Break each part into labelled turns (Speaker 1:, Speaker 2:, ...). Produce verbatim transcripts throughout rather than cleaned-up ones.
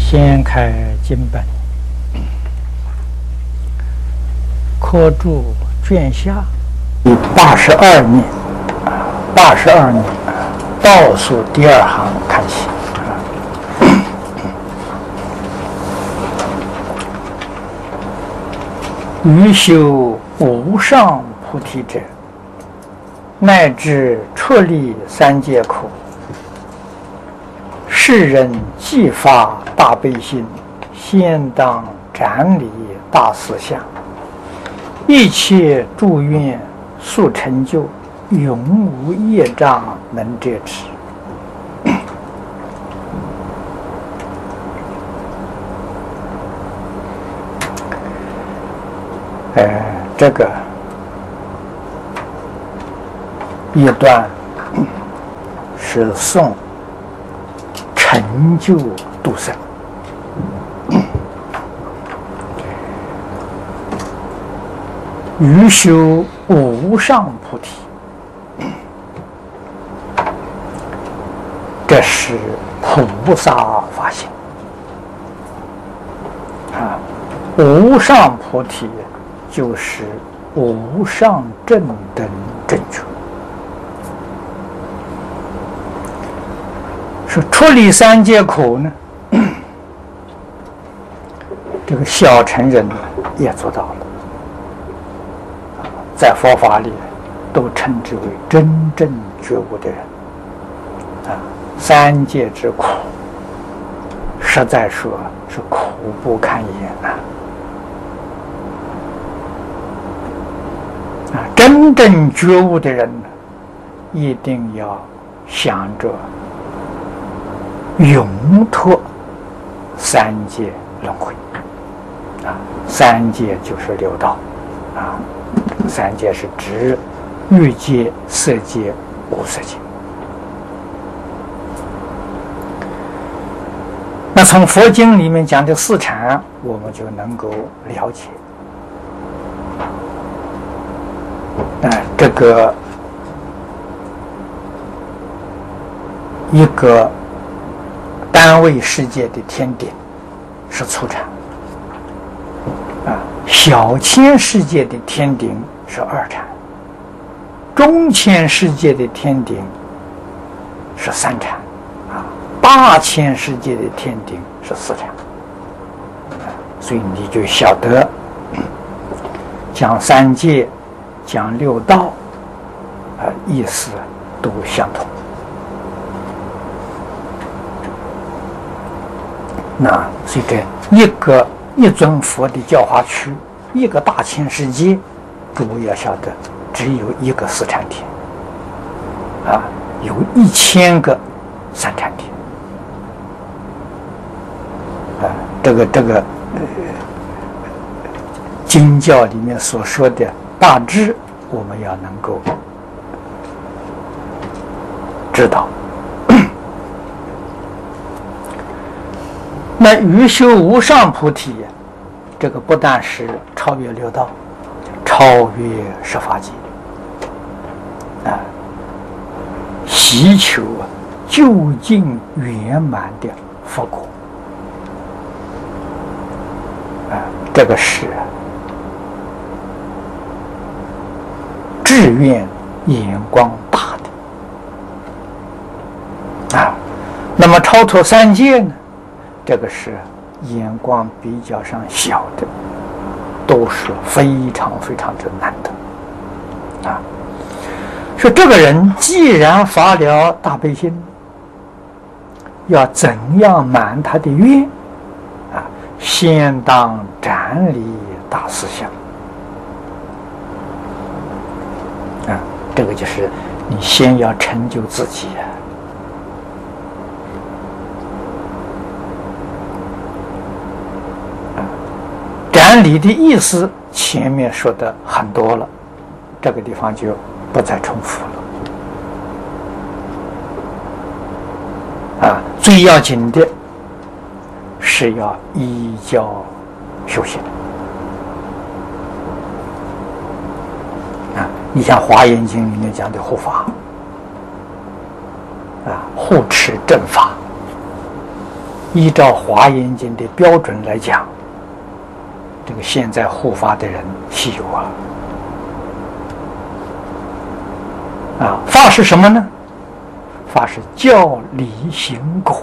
Speaker 1: 掀开经本，科注卷下第八十二面，八十二面倒数第二行看起。欲修无上菩提者，乃至出离三界苦，世人既发大悲心，先当斩理大思想，一切诸愿速成就，永无业障能遮之。呃，这个一段是颂成就度生。欲修无上菩提，这是菩萨发心啊！无上菩提就是无上正等正觉。说出离三界苦呢，这个小乘人也做到了，在佛法里都称之为真正觉悟的人啊。三界之苦，实在说是苦不堪言呐！啊，真正觉悟的人呢，一定要想着永脱三界轮回啊！三界就是六道啊，三界是指欲界、色界、无色界。那从佛经里面讲的四禅，我们就能够了解。啊，这个一个单位世界的天顶是初禅，啊，小千世界的天顶是二禅，中千世界的天顶是三禅，啊，大千世界的天顶是四禅，啊，所以你就晓得讲三界、讲六道，啊，意思都相同。那这个一个一尊佛的教化区，一个大千世界，诸位要晓得，只有一个四禅天，啊，有一千个三禅天，啊，这个这个呃，经教里面所说的大致，我们要能够知道。那欲修无上菩提，这个不但是超越六道，超越十法界啊，希求究竟圆满的佛果啊，这个是志愿眼光大的啊。那么超脱三界呢，这个是眼光比较上小的，都是非常非常之难得啊。说这个人既然发了大悲心，要怎样满他的愿啊？先当斩理大思想啊，这个就是你先要成就自己啊。斩理的意思前面说的很多了，这个地方就不再重复了。啊，最要紧的是要依教修行。啊，你像《华严经》里面讲的护法，啊，护持正法， 依照华严经的标准来讲，这个现在护法的人稀有啊！啊，法是什么呢？法是教理行果。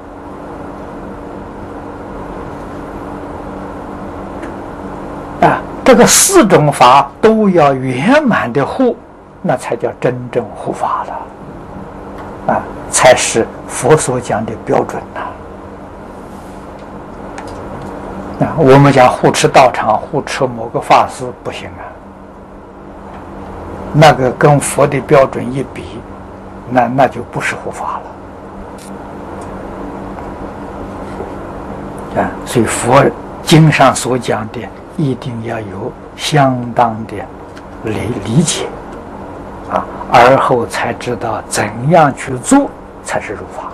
Speaker 1: 啊，这个四种法都要圆满的护，那才叫真正护法了。啊，才是佛所讲的标准呐。啊，我们讲护持道场、护持某个法师不行啊，那个跟佛的标准一比，那那就不是护法了。啊，所以佛经上所讲的，一定要有相当的理理解，啊，而后才知道怎样去做才是入法。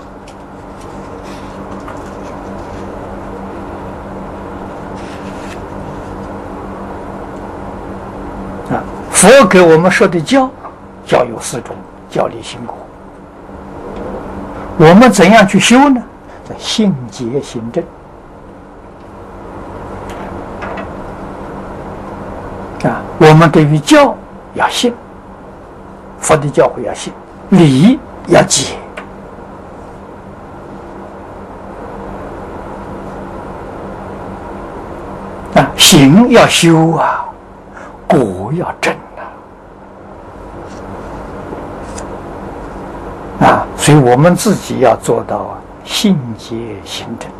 Speaker 1: 啊，佛给我们说的教，教有四种，教理行果。我们怎样去修呢？叫信解行证。啊，我们对于教要信，佛的教诲要信，理要解。啊，行要修啊，果要正啊。啊，所以我们自己要做到啊，信解行证。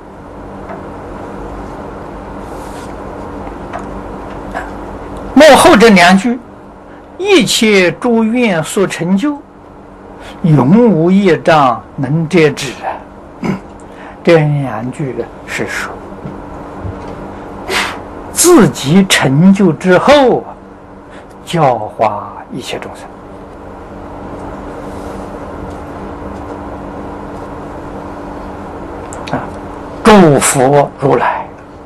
Speaker 1: 幕后这两句，一切诸愿所成就，永无业障能遮止啊。这两句是说，自己成就之后，教化一切众生。啊，诸佛如来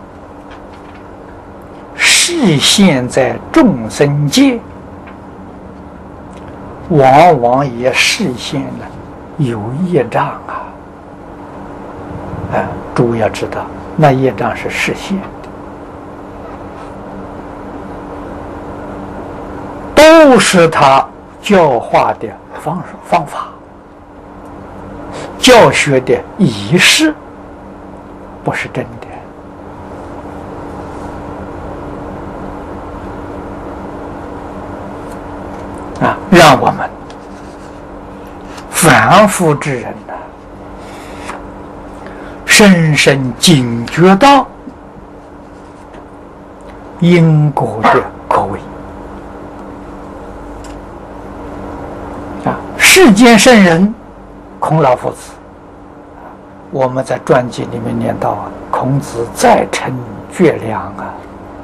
Speaker 1: 示现在众生界，往往也示现了有业障啊！啊，诸位要知道，那业障是示现的，都是他教化的方方法，教学的仪式，不是真的。啊，让我们凡夫之人呢、啊，深深警觉到因果的可畏。啊，世间圣人孔老夫子，我们在传记里面念到啊，孔子再称绝良啊。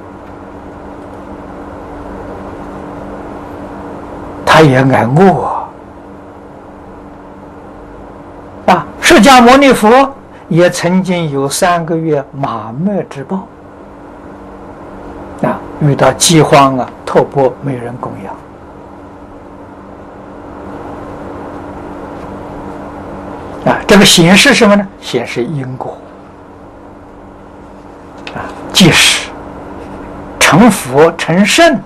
Speaker 1: 他也挨饿啊！释迦牟尼佛也曾经有三个月马麦之报啊，遇到饥荒啊，托钵没人供养啊。这个显示什么呢？显示因果啊。即使成佛成圣，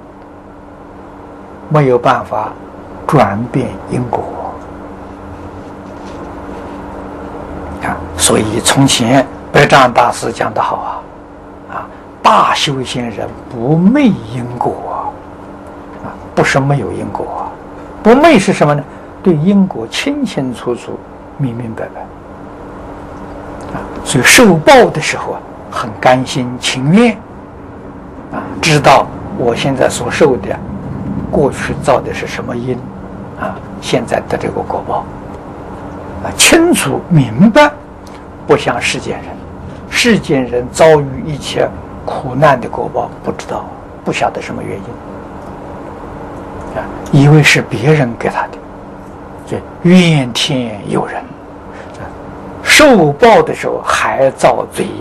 Speaker 1: 没有办法转变因果啊，所以从前白丈大师讲得好啊，啊，大修行人不昧因果啊，不是没有因果，不昧是什么呢？对因果清清楚楚、明明白白啊，所以受报的时候啊，很甘心情愿啊，知道我现在所受的。过去造的是什么因啊？现在的这个果报啊，清楚明白，不像世间人，世间人遭遇一切苦难的果报，不知道，不晓得什么原因啊，以为是别人给他的，这怨天尤人，受报的时候还造罪业。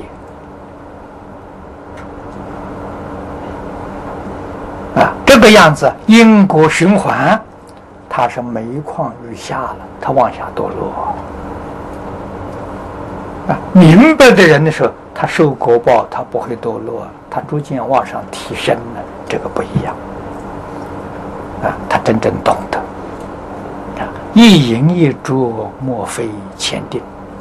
Speaker 1: 啊，这个样子因果循环，它是每况愈下了，它往下堕落啊，明白的人的时候，他受果报，他不会堕落，他逐渐往上提升了，这个不一样。啊，他真正懂得。啊，一饮一啄，莫非前定。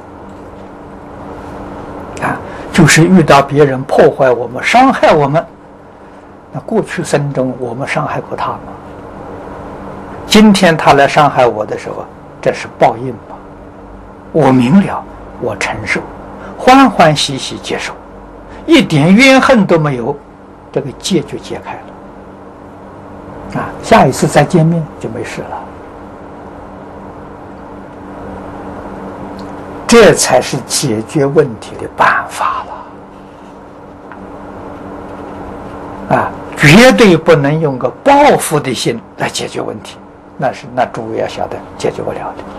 Speaker 1: 啊，就是遇到别人破坏我们、伤害我们，那过去生中我们伤害过他吗？今天他来伤害我的时候，这是报应吧？我明了，我承受，欢欢喜喜接受，一点怨恨都没有，这个结就解开了。啊，下一次再见面就没事了。这才是解决问题的办法了。啊，绝对不能用个报复的心来解决问题，那是那诸位要晓得解决不了的。